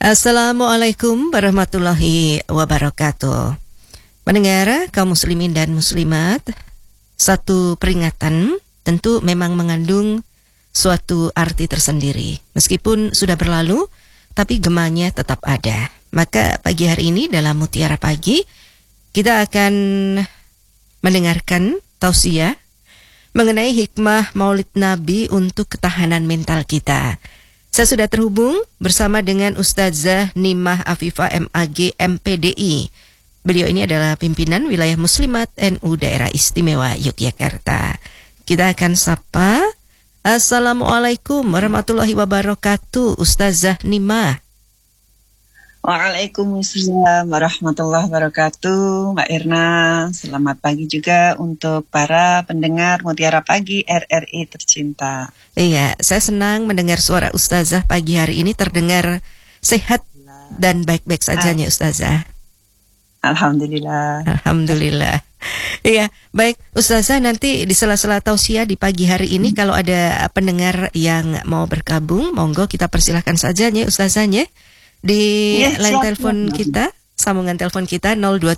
Assalamualaikum warahmatullahi wabarakatuh. Pendengar kaum muslimin dan muslimat, satu peringatan tentu memang mengandung suatu arti tersendiri. Meskipun sudah berlalu, tapi gemanya tetap ada. Maka pagi hari ini dalam Mutiara Pagi, kita akan mendengarkan tausiah mengenai hikmah Maulid Nabi untuk ketahanan mental kita. Saya sudah terhubung bersama dengan Ustazah Nimah Afifah MAG MPDI. Beliau ini adalah pimpinan wilayah Muslimat NU Daerah Istimewa Yogyakarta. Kita akan sapa. Assalamualaikum warahmatullahi wabarakatuh, Ustazah Nimah. Waalaikumsalam warahmatullahi wabarakatuh, Mbak Irna. Selamat pagi juga untuk para pendengar Mutiara Pagi RRI tercinta. Iya, saya senang mendengar suara Ustazah pagi hari ini terdengar sehat dan baik-baik sajanya, Ustazah. Alhamdulillah. Alhamdulillah. Iya, baik Ustazah, nanti di sela-sela tausiah di pagi hari ini kalau ada pendengar yang mau bergabung, monggo kita persilahkan saja ya Ustazahnya. Di line telepon kita, sambungan telepon kita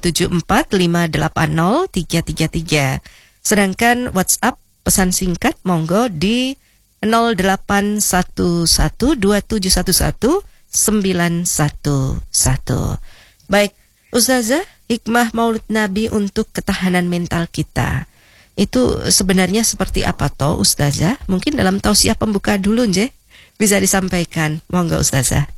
02145803333. Sedangkan WhatsApp pesan singkat monggo di 0812711911. Baik, Ustazah, hikmah Maulid Nabi untuk ketahanan mental kita itu sebenarnya seperti apa toh, Ustazah? Mungkin dalam tausiah pembuka dulu nje bisa disampaikan. Monggo Ustazah.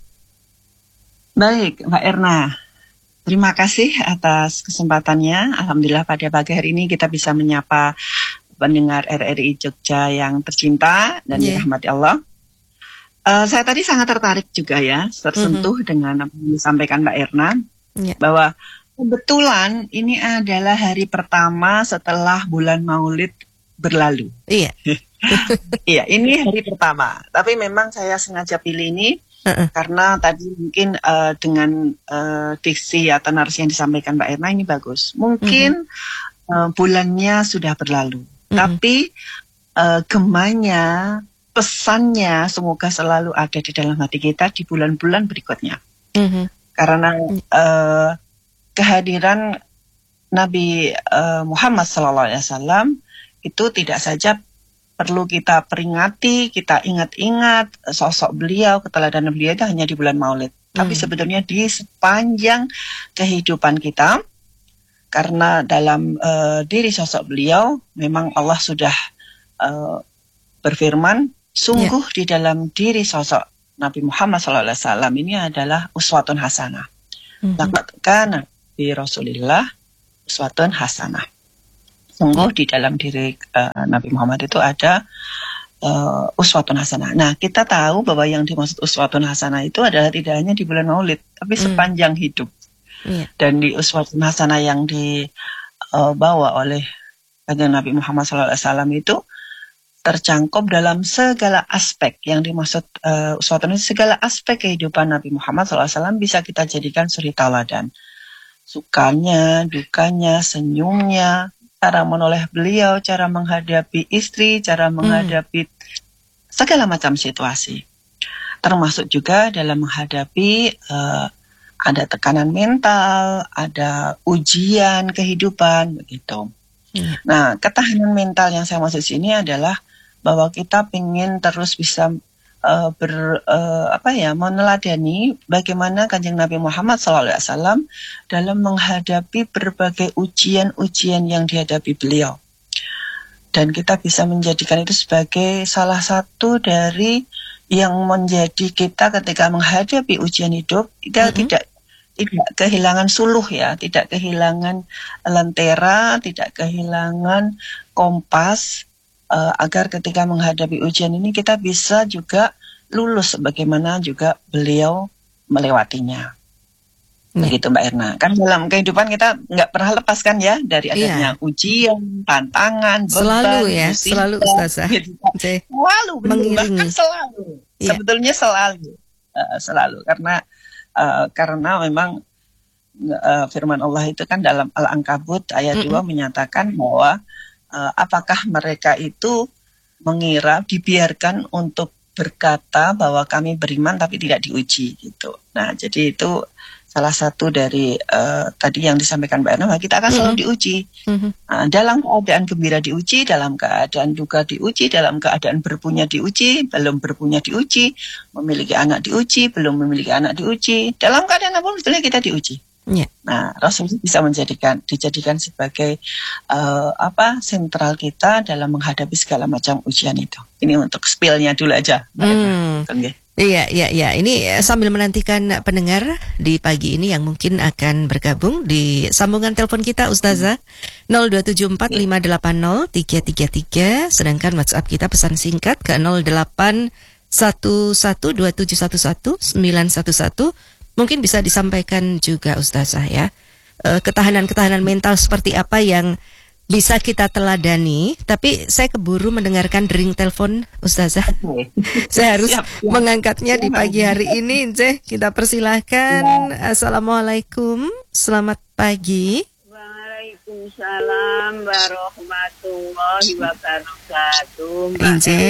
Baik, Mbak Erna. Terima kasih atas kesempatannya. Alhamdulillah pada pagi hari ini kita bisa menyapa pendengar RRI Jogja yang tercinta dan dirahmati Allah. Saya tadi sangat tertarik juga ya, tersentuh dengan apa yang disampaikan Mbak Erna, bahwa kebetulan ini adalah hari pertama setelah bulan Maulid berlalu. Iya. Iya, ini hari pertama. Tapi memang saya sengaja pilih ini karena tadi mungkin dengan diksi atau narasi yang disampaikan Mbak Erna ini bagus. Mungkin bulannya sudah berlalu, tapi gemanya, pesannya semoga selalu ada di dalam hati kita di bulan-bulan berikutnya. Karena kehadiran Nabi Muhammad SAW itu tidak saja perlu kita peringati, kita ingat-ingat sosok beliau, keteladanan beliau itu hanya di bulan Maulid. Tapi sebetulnya di sepanjang kehidupan kita, karena dalam diri sosok beliau, memang Allah sudah berfirman, sungguh di dalam diri sosok Nabi Muhammad SAW ini adalah uswatun hasanah. Laqad kana fi Rasulillah uswatun hasanah. Sungguh di dalam diri Nabi Muhammad itu ada uswatun hasanah. Nah, kita tahu bahwa yang dimaksud uswatun hasanah itu adalah tidak hanya di bulan Maulid, tapi sepanjang hidup. Dan di uswatun hasanah yang dibawa oleh Nabi Muhammad SAW itu tercangkup dalam segala aspek yang dimaksud uswatun itu, segala aspek kehidupan Nabi Muhammad SAW bisa kita jadikan suri tauladan. Sukanya, dukanya, senyumnya, cara menoleh beliau, cara menghadapi istri, cara menghadapi segala macam situasi. Termasuk juga dalam menghadapi ada tekanan mental, ada ujian kehidupan, begitu. Nah, ketahanan mental yang saya maksud sini adalah bahwa kita ingin terus bisa meneladani bagaimana Kanjeng Nabi Muhammad SAW dalam menghadapi berbagai ujian-ujian yang dihadapi beliau. Dan kita bisa menjadikan itu sebagai salah satu dari yang menjadi kita ketika menghadapi ujian hidup, kita tidak kehilangan suluh ya, tidak kehilangan lentera, tidak kehilangan kompas, agar ketika menghadapi ujian ini kita bisa juga lulus sebagaimana juga beliau melewatinya. Begitu Mbak Erna. Kan dalam kehidupan kita nggak pernah lepaskan ya dari adanya ujian, tantangan, beban, selalu ya, musibah, selalu Ustazah. Gitu. Selalu, bahkan selalu. Sebetulnya selalu karena memang firman Allah itu kan dalam Al-Ankabut ayat 2 menyatakan bahwa apakah mereka itu mengira dibiarkan untuk berkata bahwa kami beriman tapi tidak diuji gitu. Nah, jadi itu salah satu dari tadi yang disampaikan Mbak Erna, bahwa kita akan selalu diuji. Dalam keadaan gembira diuji, dalam keadaan duka diuji, dalam keadaan berpunya diuji, belum berpunya diuji, memiliki anak diuji, belum memiliki anak diuji, dalam keadaan apapun sebetulnya kita diuji. Yeah. Nah, Rasul bisa dijadikan sebagai sentral kita dalam menghadapi segala macam ujian itu. Ini untuk spill-nya dulu aja. Iya. Ini sambil menantikan pendengar di pagi ini yang mungkin akan bergabung di sambungan telepon kita, Ustazah. 02745803333. Sedangkan WhatsApp kita pesan singkat ke 081127119911. Mungkin bisa disampaikan juga Ustazah ya, ketahanan mental seperti apa yang bisa kita teladani. Tapi saya keburu mendengarkan dering telepon Ustazah. Saya harus mengangkatnya di pagi hari ini. Kita persilahkan. Assalamualaikum, selamat pagi. Waalaikumsalam warahmatullahi wabarakatuh.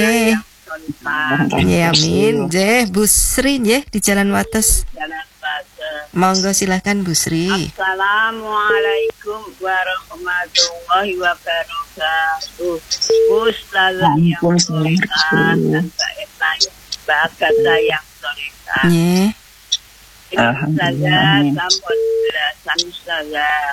Ya, amin. Bu Sri di Jalan Wates. Monggo silahkan Bu Sri. Assalamualaikum warahmatullahi wabarakatuh. Ustazah yang solehah dan bakat yang solehah. Ustazah, sampun belasan Ustazah.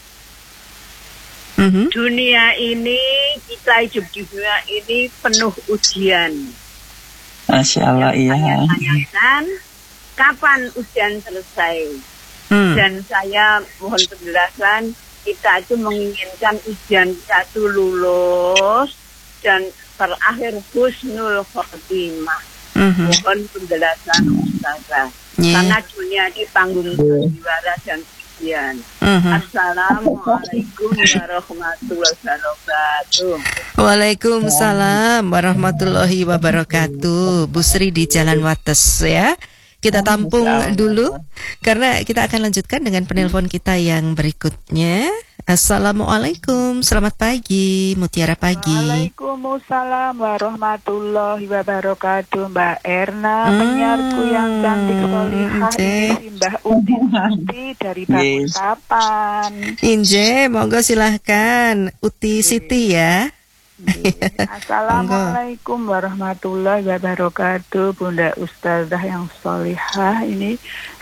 Dunia ini, kita hidup di dunia ini penuh ujian. Masya Allah, iya. Saya tanyakan, kapan ujian selesai? Dan saya mohon penjelasan, kita itu menginginkan ujian kita itu lulus dan terakhir husnul khotimah. Mohon penjelasan Ustazah. Karena dunia di panggung sandiwara dan ujian. Assalamualaikum warahmatullahi wabarakatuh. Waalaikumsalam warahmatullahi wabarakatuh. Bu Sri di Jalan Wates ya. Kita tampung dulu karena kita akan lanjutkan dengan penelpon kita yang berikutnya. Assalamualaikum, selamat pagi, Mutiara Pagi. Waalaikumsalam warahmatullahi wabarakatuh, Mbak Erna, penyiarku yang cantik solihah, ini Mbah Uti dari Balikpapan. Inje, monggo silahkan, Uti Siti ya. Assalamualaikum warahmatullahi wabarakatuh, Bunda Ustazah yang solihah ini.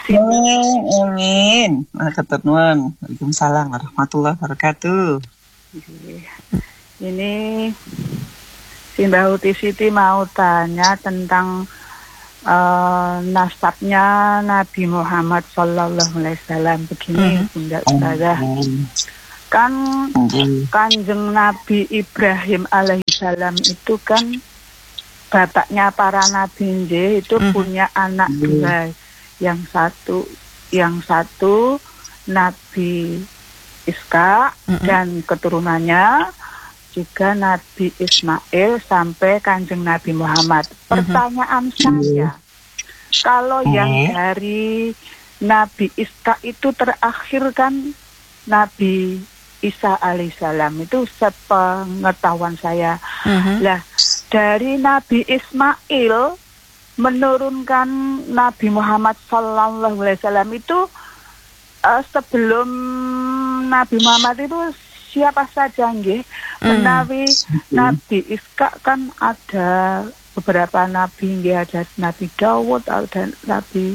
Amin. Ketemuan. Waalaikumsalam warahmatullahi wabarakatuh. Ini si Mbak Uti Siti mau tanya tentang nasabnya Nabi Muhammad Sallallahu Alaihi Wasallam. Begini, Bunda Ustazah. Kan Kanjeng Nabi Ibrahim alaihissalam itu kan bapaknya para nabi itu punya anak dua. Yang satu Nabi Iska dan keturunannya juga Nabi Ismail sampai Kanjeng Nabi Muhammad. Pertanyaan saya, kalau yang dari Nabi Iska itu terakhir kan Nabi Isa alaihissalam, itu sepengetahuan saya. Lah, dari Nabi Ismail menurunkan Nabi Muhammad sallallahu alaihi wasallam itu sebelum Nabi Muhammad itu siapa saja nggih? Menawi Nabi Iska kan ada beberapa nabi nggih, ada Nabi Dawud, ada Nabi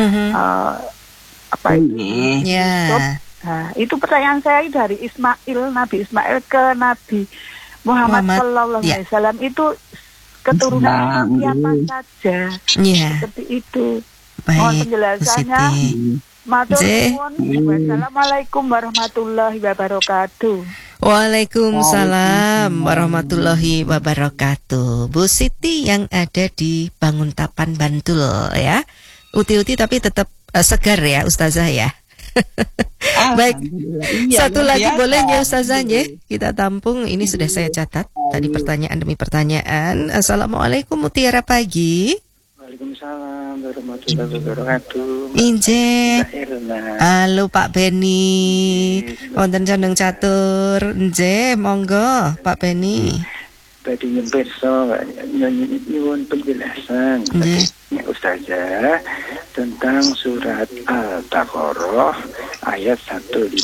apa itu? Nah, itu pertanyaan saya dari Nabi Ismail ke Nabi Muhammad sallallahu alaihi wasallam itu keturunan siapa saja. Seperti itu. Mohon penjelasannya. Matur nuwun. Wassalamualaikum warahmatullahi wabarakatuh. Waalaikumsalam warahmatullahi wabarakatuh. Bu Siti yang ada di Banguntapan, Bantul ya. Uti-uti tapi tetap segar ya Ustazah ya. Baik, satu lagi boleh ya Ustazah ya. Kita tampung, ini sudah saya catat tadi pertanyaan demi pertanyaan. Assalamualaikum Mutiara Pagi. Waalaikumsalam warahmatullahi wabarakatuh. Inje. Halo Pak Beni. Wonten condong catur. Inje, monggo Pak Beni. badhe nyempirsa nyuwun penjelasan Ustazah tentang surat Al-Baqarah ayat 155.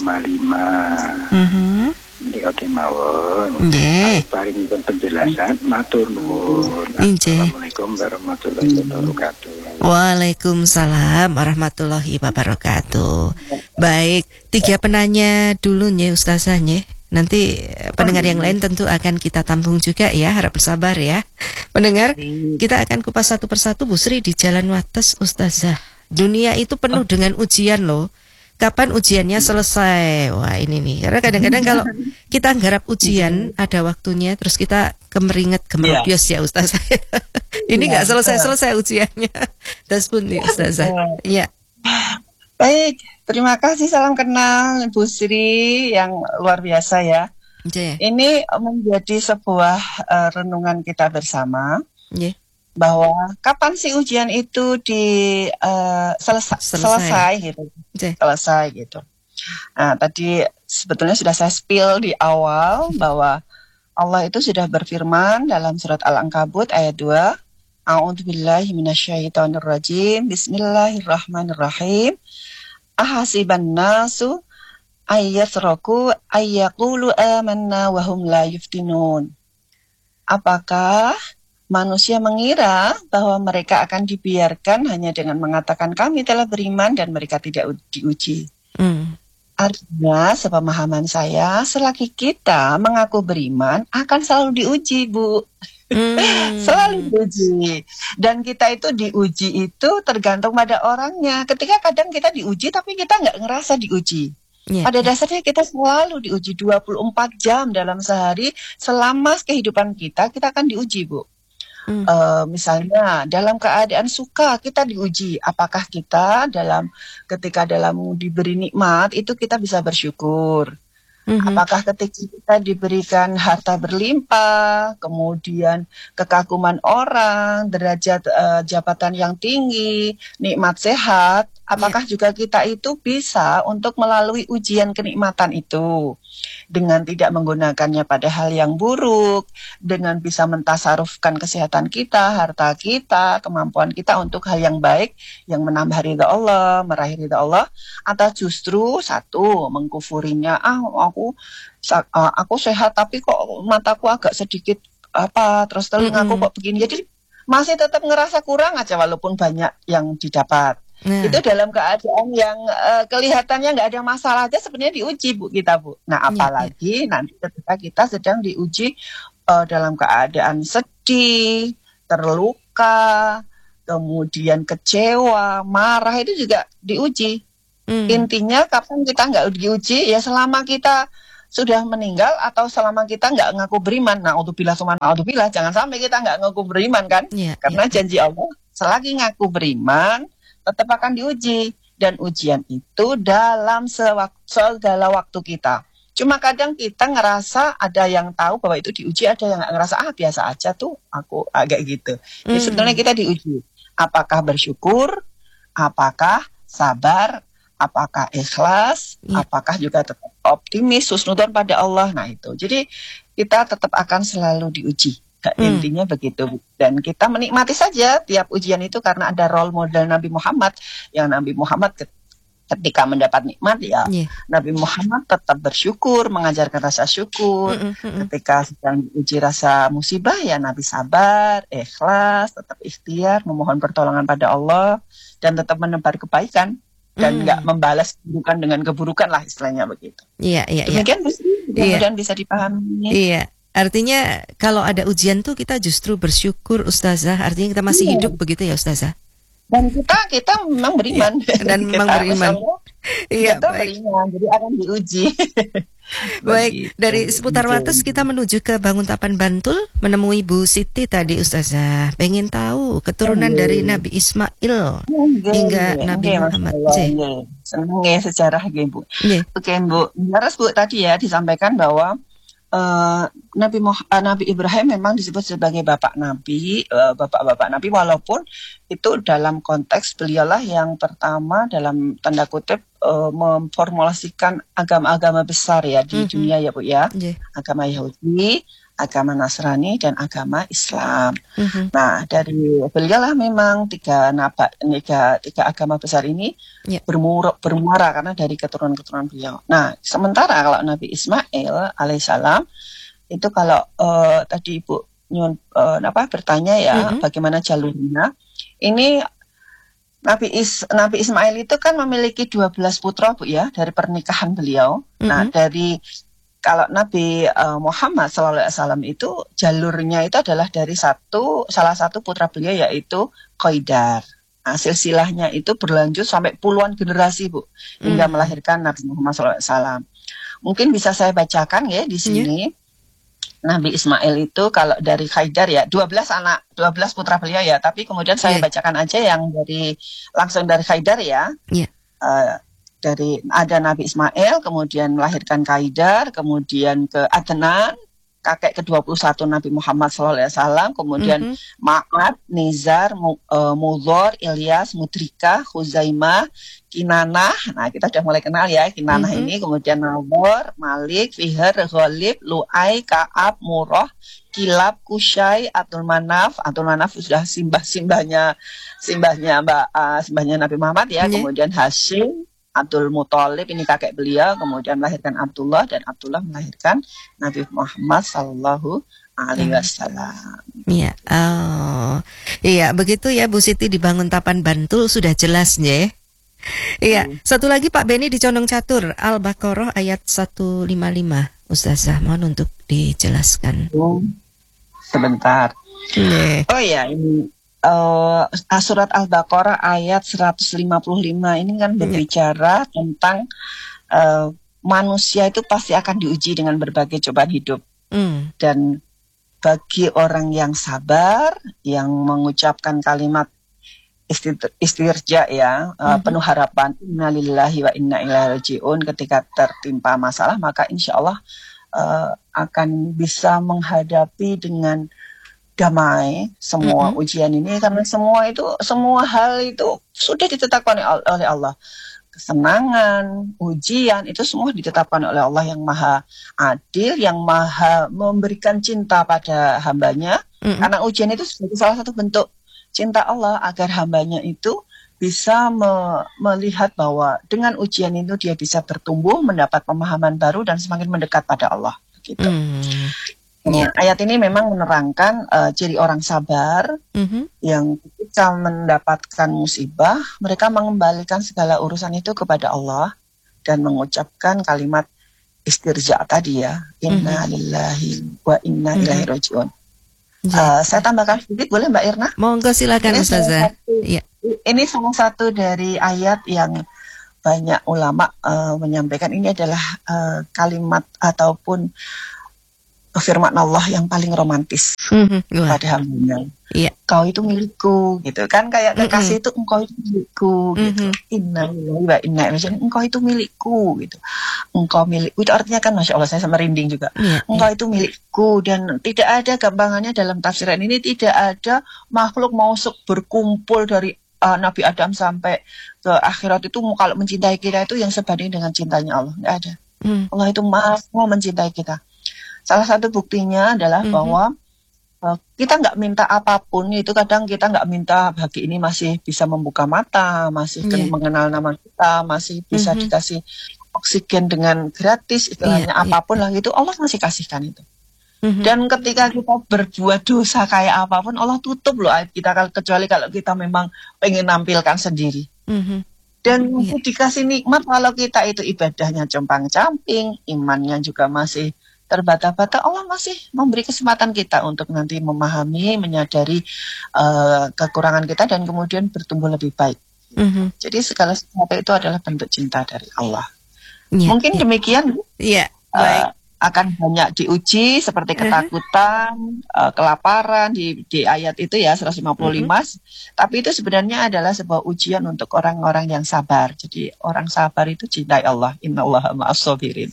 Oke mawon. Paling penjelasan matur nuwun. Assalamualaikum warahmatullahi wabarakatuh. Waalaikumsalam warahmatullahi wabarakatuh. Baik, 3 penanya dulu nih Ustazahnya. Nanti pendengar yang lain tentu akan kita tampung juga ya, harap bersabar ya. Pendengar, kita akan kupas satu persatu Bu Sri di Jalan Wates Ustazah. Dunia itu penuh dengan ujian loh. Kapan ujiannya selesai? Wah ini nih, karena kadang-kadang kalau kita nggarap ujian ada waktunya, terus kita kemeringet gemerbios ya Ustazah. Ini nggak selesai-selesai ujiannya. Das pun nih Ustazah. Iya. Baik, terima kasih, salam kenal Bu Sri yang luar biasa ya. Ini menjadi sebuah renungan kita bersama. Bahwa kapan sih ujian itu selesai gitu. Selesai gitu. Nah, tadi sebetulnya sudah saya spill di awal bahwa Allah itu sudah berfirman dalam surat Al-Ankabut ayat 2, A'udzubillahi minasyaitonirrajim. Bismillahirrahmanirrahim. Ahasiban nasu ayyasraku ayyaqulu amanna wa hum la yuftinun. Apakah manusia mengira bahwa mereka akan dibiarkan hanya dengan mengatakan kami telah beriman dan mereka tidak diuji? Artinya, sepemahaman saya, selagi kita mengaku beriman akan selalu diuji, Bu. Selalu diuji. Dan kita itu diuji itu tergantung pada orangnya. Ketika kadang kita diuji tapi kita nggak ngerasa diuji. Pada dasarnya kita selalu diuji 24 jam dalam sehari. Selama kehidupan kita akan diuji, Bu. Misalnya dalam keadaan suka kita diuji. Apakah kita ketika diberi nikmat itu kita bisa bersyukur? Apakah ketika kita diberikan harta berlimpah, kemudian kekaguman orang, derajat jabatan yang tinggi, nikmat sehat, apakah juga kita itu bisa untuk melalui ujian kenikmatan itu dengan tidak menggunakannya pada hal yang buruk, dengan bisa mentasarufkan kesehatan kita, harta kita, kemampuan kita untuk hal yang baik, yang menambah ridha Allah, meraih ridha Allah, atau justru satu mengkufurinya, aku sehat tapi kok mataku agak sedikit terus telingaku kok begini, jadi masih tetap ngerasa kurang aja walaupun banyak yang didapat. Itu dalam keadaan yang kelihatannya nggak ada masalah aja sebenarnya diuji, Bu, kita, Bu. Nah, apalagi nanti ketika kita sedang diuji dalam keadaan sedih, terluka, kemudian kecewa, marah, itu juga diuji. Intinya kapan kita nggak diuji, ya selama kita sudah meninggal atau selama kita nggak ngaku beriman. Na'udzubillah summa na'udzubillah, jangan sampai kita nggak ngaku beriman kan. Karena janji Allah, selagi ngaku beriman tetap akan diuji, dan ujian itu dalam segala waktu kita. Cuma kadang kita ngerasa ada yang tahu bahwa itu diuji, ada yang nggak ngerasa biasa aja tuh aku agak gitu. Jadi sebenarnya kita diuji. Apakah bersyukur? Apakah sabar? Apakah ikhlas? Apakah juga tetap optimis, husnudzon pada Allah? Nah itu. Jadi kita tetap akan selalu diuji. Intinya begitu. Dan kita menikmati saja tiap ujian itu karena ada role model Nabi Muhammad. Yang Nabi Muhammad ketika mendapat nikmat Nabi Muhammad tetap bersyukur, mengajarkan rasa syukur. Ketika sedang diuji rasa musibah, ya Nabi sabar, ikhlas, tetap ikhtiar, memohon pertolongan pada Allah, dan tetap menebar kebaikan dan nggak membalas keburukan dengan keburukan lah, istilahnya begitu. Demikian mudah-mudahan bisa dipahami. Iya. Artinya kalau ada ujian tuh kita justru bersyukur, Ustazah. Artinya kita masih hidup begitu ya, Ustazah. Dan kita memang beriman. Dan memang beriman. Iya, beriman, jadi akan diuji. Baik, dari seputar Wates kita menuju ke Banguntapan Bantul, menemui Bu Siti tadi, Ustazah. Pengen tahu keturunan dari Nabi Ismail hingga Nabi Muhammad. Senang ya sejarah Bu. Oke, Bu. Harus Bu tadi ya disampaikan bahwa Nabi Ibrahim memang disebut sebagai bapak Nabi, bapak-bapak Nabi, walaupun itu dalam konteks beliaulah yang pertama dalam tanda kutip memformulasikan agama-agama besar ya di dunia ya Bu ya, agama Yahudi, agama Nasrani dan agama Islam. Nah, dari beliau lah memang tiga agama besar ini bermuara karena dari keturunan-keturunan beliau. Nah, sementara kalau Nabi Ismail alaihissalam itu kalau tadi Ibu bertanya ya bagaimana jalurnya. Ini Nabi Ismail itu kan memiliki 12 putra Bu ya dari pernikahan beliau. Nah, dari kalau Nabi Muhammad SAW itu jalurnya itu adalah dari salah satu putra beliau yaitu Qaidar. Nah, silsilahnya itu berlanjut sampai puluhan generasi Bu hingga melahirkan Nabi Muhammad SAW. Mungkin bisa saya bacakan ya di sini. Nabi Ismail itu kalau dari Qaidar ya 12 putra beliau ya, tapi kemudian saya bacakan aja yang langsung dari Qaidar ya. Dari ada Nabi Ismail, kemudian melahirkan Qaidar, kemudian ke Adnan, kakek ke-21 Nabi Muhammad SAW, kemudian Ma'ad, Nizar, Mudhor, Ilyas, Mudrikah, Khuzaimah, Kinanah. Nah, kita sudah mulai kenal ya Kinanah ini, kemudian Nawar, Malik, Fihr, Ghalib, Lu'ay, Ka'ab, Murrah, Kilab, Kusyai, Abdul Manaf sudah simbahnya Nabi Muhammad ya, kemudian Hashim, Abdul Muthalib ini kakek beliau, kemudian melahirkan Abdullah dan Abdullah melahirkan Nabi Muhammad Sallallahu Alaihi Wasallam. Iya, iya begitu ya Bu Siti di Banguntapan Bantul sudah jelas ya. Iya, satu lagi Pak Beni di Condong Catur, Al-Baqarah ayat 155. Ustazah mohon untuk dijelaskan. Sebentar. Oh ya ini. Surat Al-Baqarah ayat 155 ini kan berbicara tentang manusia itu pasti akan diuji dengan berbagai cobaan hidup. Dan bagi orang yang sabar, yang mengucapkan kalimat istirja ya, penuh harapan, innalillahi wa inna ilaihi raji'un, ketika tertimpa masalah maka insya Allah akan bisa menghadapi dengan damai semua ujian ini, karena semua hal itu sudah ditetapkan oleh Allah. Kesenangan, ujian itu semua ditetapkan oleh Allah yang maha adil, yang maha memberikan cinta pada hambanya. Karena ujian itu sebagai salah satu bentuk cinta Allah agar hambanya itu bisa melihat bahwa dengan ujian itu dia bisa bertumbuh, mendapat pemahaman baru dan semakin mendekat pada Allah. Gitu. Ayat ini memang menerangkan ciri orang sabar yang ketika mendapatkan musibah, mereka mengembalikan segala urusan itu kepada Allah dan mengucapkan kalimat istirja tadi ya, inna lillahi wa inna ilaihi raji'un. Saya tambahkan sedikit boleh Mbak Irna? Monggo silakan Ustazah. Ini salah satu dari ayat yang banyak ulama menyampaikan, ini adalah kalimat ataupun firman Allah yang paling romantis pada hambanya. Kau itu milikku, gitu kan, kayak kekasih itu engkau itu milikku, gitu. Inna lillahi wa inna ilaihi raji'un, engkau itu milikku, gitu. Engkau milikku itu artinya kan, masya Allah saya merinding juga. Engkau itu milikku, dan tidak ada gampangannya dalam tafsiran ini, tidak ada makhluk mau berkumpul dari Nabi Adam sampai ke akhirat itu kalau mencintai kita itu yang sebanding dengan cintanya Allah, tidak ada. Allah itu mau mencintai kita. Salah satu buktinya adalah bahwa kita nggak minta apapun, itu kadang kita nggak minta bagi ini masih bisa membuka mata, masih mengenal nama kita, masih bisa dikasih oksigen dengan gratis, istilahnya apapun lah itu Allah masih kasihkan itu. Dan ketika kita berbuat dosa kayak apapun Allah tutup loh aib kita, kecuali kalau kita memang pengen nampilkan sendiri. Dan dikasih nikmat kalau kita itu ibadahnya compang-camping, imannya juga masih terbata-bata, Allah masih memberi kesempatan kita untuk nanti memahami, menyadari kekurangan kita dan kemudian bertumbuh lebih baik. Jadi segala sesuatu itu adalah bentuk cinta dari Allah. Mungkin demikian. Akan banyak diuji seperti ketakutan, kelaparan di ayat itu ya 155. Tapi itu sebenarnya adalah sebuah ujian untuk orang-orang yang sabar. Jadi orang sabar itu cintai Allah. Innallaha ma'as-sabirin.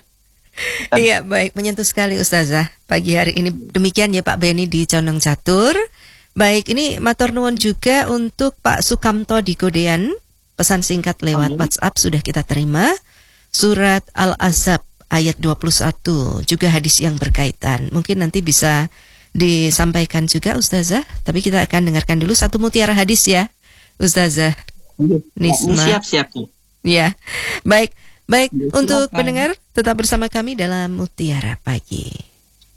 Iya, baik, menyentuh sekali Ustazah pagi hari ini. Demikian ya Pak Beni di Condong Catur. Baik, ini matur nuwun juga untuk Pak Sukamto di Kodean. Pesan singkat lewat WhatsApp sudah kita terima. Surat Al-Ahzab ayat 21, juga hadis yang berkaitan. Mungkin nanti bisa disampaikan juga Ustazah, tapi kita akan dengarkan dulu satu mutiara hadis ya, Ustazah Nisma. Siap. Ya, baik. Silakan. Untuk pendengar tetap bersama kami dalam Mutiara Pagi.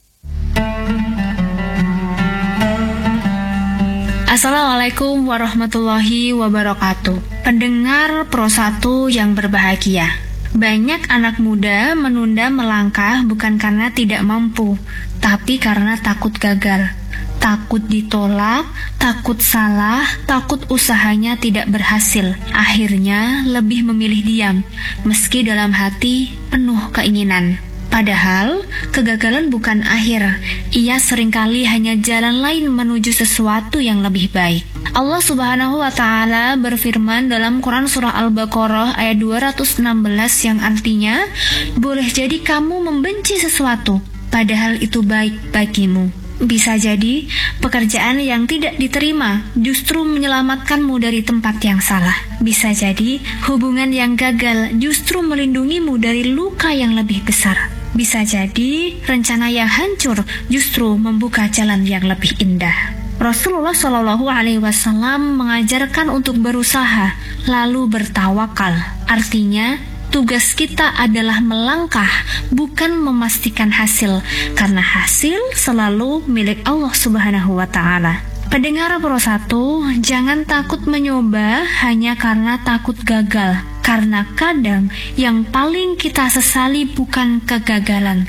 Assalamualaikum warahmatullahi wabarakatuh. Pendengar Pro 1 yang berbahagia. Banyak anak muda menunda melangkah bukan karena tidak mampu, tapi karena takut gagal. Takut ditolak, takut salah, takut usahanya tidak berhasil. Akhirnya lebih memilih diam, meski dalam hati penuh keinginan. Padahal, kegagalan bukan akhir. Ia seringkali hanya jalan lain menuju sesuatu yang lebih baik. Allah Subhanahu wa Ta'ala berfirman dalam Quran Surah Al-Baqarah ayat 216 yang artinya, boleh jadi kamu membenci sesuatu, padahal itu baik bagimu. Bisa jadi, pekerjaan yang tidak diterima justru menyelamatkanmu dari tempat yang salah. Bisa jadi, hubungan yang gagal justru melindungimu dari luka yang lebih besar. Bisa jadi, rencana yang hancur justru membuka jalan yang lebih indah. Rasulullah Shallallahu Alaihi Wasallam mengajarkan untuk berusaha, lalu bertawakal. Artinya, tugas kita adalah melangkah, bukan memastikan hasil, karena hasil selalu milik Allah Subhanahu wa Ta'ala. Pendengar Pro 1, jangan takut mencoba hanya karena takut gagal. Karena kadang yang paling kita sesali bukan kegagalan,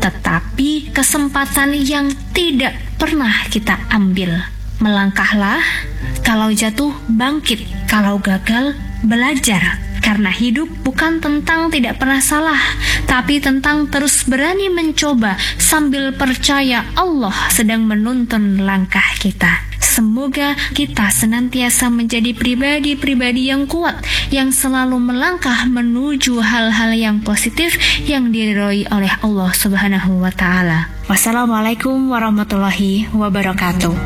tetapi kesempatan yang tidak pernah kita ambil. Melangkahlah, kalau jatuh bangkit, kalau gagal belajar. Karena hidup bukan tentang tidak pernah salah, tapi tentang terus berani mencoba sambil percaya Allah sedang menuntun langkah kita. Semoga kita senantiasa menjadi pribadi-pribadi yang kuat, yang selalu melangkah menuju hal-hal yang positif yang diridhoi oleh Allah Subhanahu wa Ta'ala. Wassalamualaikum warahmatullahi wabarakatuh.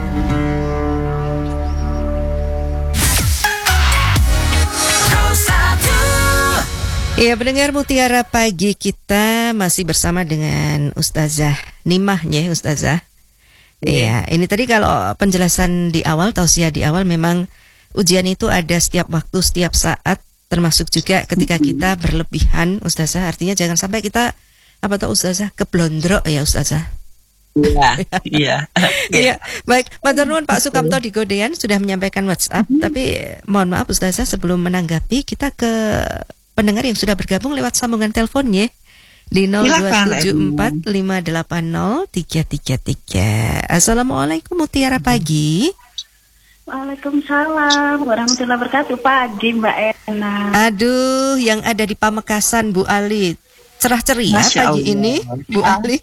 Ya, pendengar Mutiara Pagi, kita masih bersama dengan Ustazah Nimah ya, Ustazah. Iya, ini tadi kalau penjelasan di awal, tausiah di awal, memang ujian itu ada setiap waktu, setiap saat, termasuk juga ketika kita berlebihan, Ustazah. Artinya jangan sampai kita, Ustazah, keblondrok ya, Ustazah. Iya. Iya, baik. Matur nuwun Pak Sukamto di Godean sudah menyampaikan WhatsApp, tapi mohon maaf Ustazah, sebelum menanggapi, kita ke pendengar yang sudah bergabung lewat sambungan teleponnya di 027480333. Assalamualaikum Mutiara Pagi. Waalaikumsalam warahmatullahi wabarakatuh. Pagi Mbak Ena. Aduh, yang ada di Pamekasan Bu Ali, cerah ceria pagi ini Bu Ali.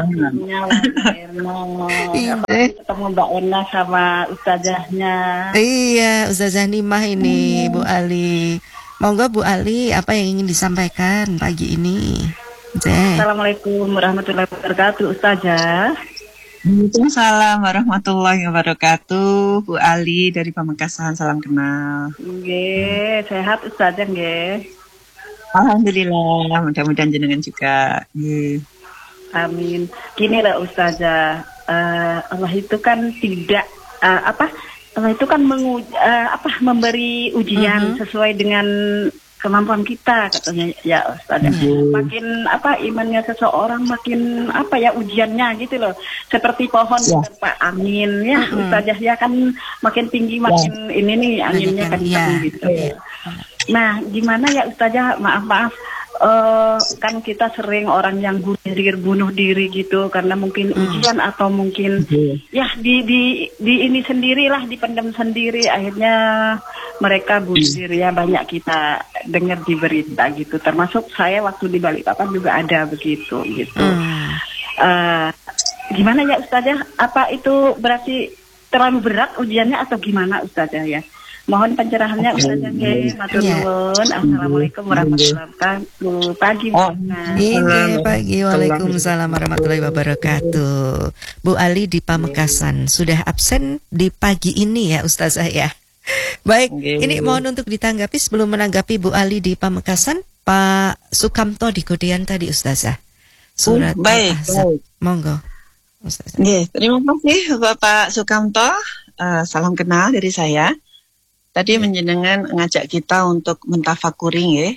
Ketemu Mbak Ena sama ustazahnya. Iya, Ustazah Nimah ini Bu Ali. Monggo Bu Ali, apa yang ingin disampaikan pagi ini? Assalamualaikum warahmatullahi wabarakatuh, Ustazah. Waalaikumsalam warahmatullahi wabarakatuh. Bu Ali dari Pamekasan, salam kenal. Nggih, sehat Ustazah nggih. Alhamdulillah, mudah-mudahan jenengan juga. Amin. Gini lah Ustazah, Allah itu kan tidak Allah itu kan memberi ujian sesuai dengan kemampuan kita, katanya ya Ustazah. Makin imannya seseorang makin ujiannya gitu loh. Seperti pohon Pak angin ya Ustazah ya, kan makin tinggi makin ini nih anginnya kencang gitu. Nah, gimana ya Ustazah, maaf kan kita sering orang yang bunuh diri gitu karena mungkin ujian atau mungkin ya di ini sendirilah, dipendam sendiri, akhirnya mereka bunuh diri ya. Banyak kita dengar di berita gitu, termasuk saya waktu di Balikpapan juga ada begitu gitu. Gimana ya Ustazah, apa itu berarti terlalu berat ujiannya atau gimana Ustazah ya? Mohon pencerahannya Ustazah nggih, matur nuwun. Assalamualaikum warahmatullahi wabarakatuh. Pagi pagi. Waalaikumsalam warahmatullahi wabarakatuh. Bu Ali di Pamekasan sudah absen di pagi ini ya Ustazah ya. Baik, ini mohon untuk ditanggapi sebelum menanggapi Bu Ali di Pamekasan. Pak Sukamto di Kodean tadi Ustazah. Surat Al-Ahzab. Monggo Ustazah. Terima kasih Bapak Sukamto. Salam kenal dari saya. Tadi menjenengan ngajak kita untuk mentafakuri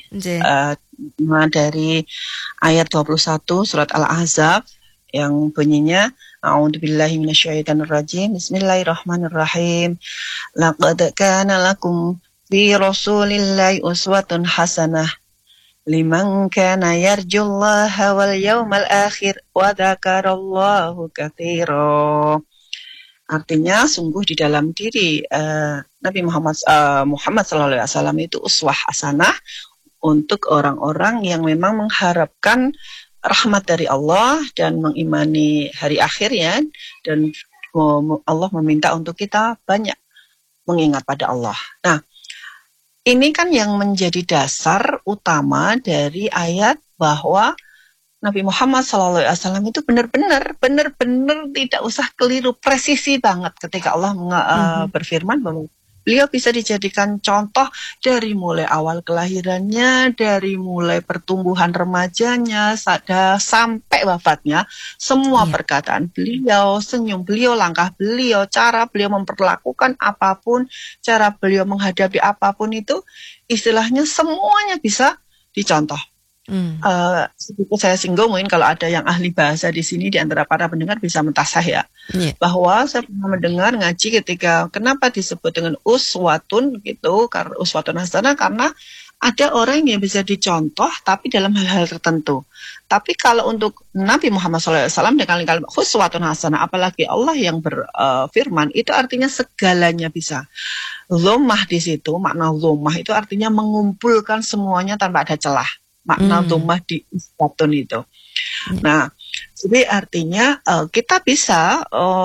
dari ayat 21 surat Al-Ahzab yang bunyinya A'udzubillahi minasyaitonirrajim. Bismillahirrahmanirrahim. Laqad kana lakum fi Rasulillahi uswatun hasanah liman kana yarjullaha wal yawmal akhir wa dzakarallahu katsiran. Artinya sungguh di dalam diri Nabi Muhammad SAW itu uswah hasanah untuk orang-orang yang memang mengharapkan rahmat dari Allah dan mengimani hari akhir ya, dan Allah meminta untuk kita banyak mengingat pada Allah. Nah, ini kan yang menjadi dasar utama dari ayat bahwa Nabi Muhammad SAW itu benar-benar tidak usah keliru, presisi banget ketika Allah berfirman bahwa beliau bisa dijadikan contoh dari mulai awal kelahirannya, dari mulai pertumbuhan remajanya, sampai wafatnya. Semua perkataan beliau, senyum beliau, langkah beliau, cara beliau memperlakukan apapun, cara beliau menghadapi apapun itu, istilahnya semuanya bisa dicontoh. Sedikit saya singgung, mungkin kalau ada yang ahli bahasa di sini di antara para pendengar bisa mentasah ya, bahwa saya pernah mendengar ngaji ketika kenapa disebut dengan uswatun gitu, karena uswatun hasanah, karena ada orang yang bisa dicontoh tapi dalam hal-hal tertentu. Tapi kalau untuk Nabi Muhammad SAW dengan kalimat uswatun hasanah, apalagi Allah yang berfirman, itu artinya segalanya bisa. Dhammah di situ, makna dhammah itu artinya mengumpulkan semuanya tanpa ada celah. Makna dhammah di uswatun itu. Nah, jadi artinya kita bisa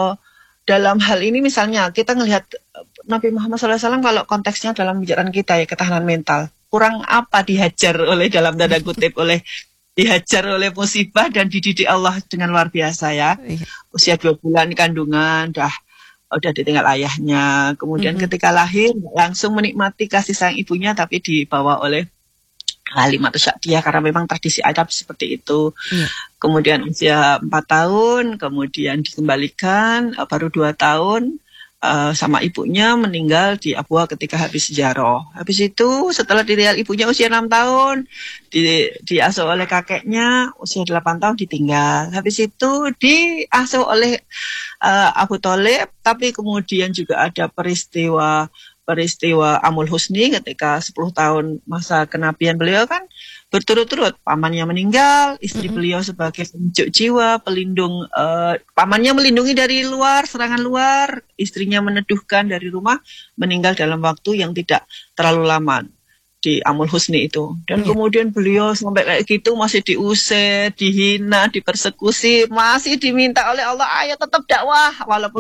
dalam hal ini misalnya kita ngelihat Nabi Muhammad SAW kalau konteksnya dalam bicaraan kita ya, ketahanan mental. Kurang apa dihajar oleh dalam tanda kutip dihajar oleh musibah dan dididik Allah dengan luar biasa ya. Usia 2 bulan kandungan udah ditinggal ayahnya. Kemudian ketika lahir langsung menikmati kasih sayang ibunya tapi dibawa oleh Halimah Sa'diyah karena memang tradisi adab seperti itu. Kemudian usia 4 tahun, kemudian dikembalikan, baru 2 tahun sama ibunya meninggal di Abwa ketika habis ziarah. Habis itu setelah ditinggal ibunya usia 6 tahun, diasuh oleh kakeknya usia 8 tahun ditinggal. Habis itu diasuh oleh Abu Thalib, tapi kemudian juga ada peristiwa Amul Husni ketika 10 tahun masa kenabian beliau kan berturut-turut. Pamannya meninggal, istri beliau sebagai penunjuk jiwa, pelindung, pamannya melindungi dari luar, serangan luar, istrinya meneduhkan dari rumah, meninggal dalam waktu yang tidak terlalu lama di Amul Husni itu. Dan kemudian beliau sampai kayak gitu masih diusir, dihina, dipersekusi, masih diminta oleh Allah, ayo tetap dakwah walaupun